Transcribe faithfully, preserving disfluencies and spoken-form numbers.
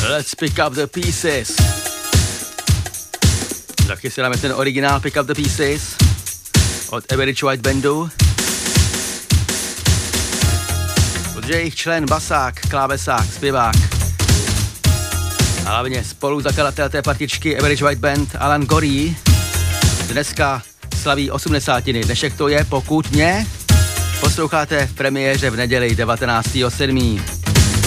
Let's pick up the pieces. Taky si dáme ten originál Pick up the pieces od Average White Bandu. Protože jejich člen, basák, klávesák, zpěvák a hlavně spoluzakladatel té partičky Average White Band Alan Gorrie dneska slaví osmdesátiny. Dnešek to je, pokud mě posloucháte v premiéře v neděli devatenáctého sedmého